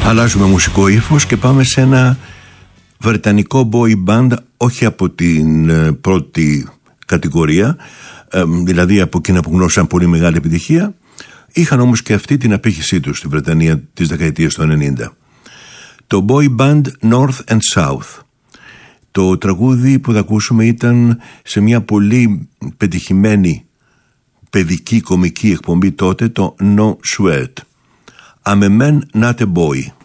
Αλλάζουμε μουσικό ύφος και πάμε σε ένα βρετανικό boy band, όχι από την πρώτη κατηγορία, δηλαδή από εκείνα που γνώρισαν πολύ μεγάλη επιτυχία. Είχαν όμως και αυτή την απήχησή τους στη Βρετανία της δεκαετίας του 90. Το boy band North and South. Το τραγούδι που θα ακούσουμε ήταν σε μια πολύ πετυχημένη παιδική κομική εκπομπή τότε, το No Sweat. I'm a man, not a boy.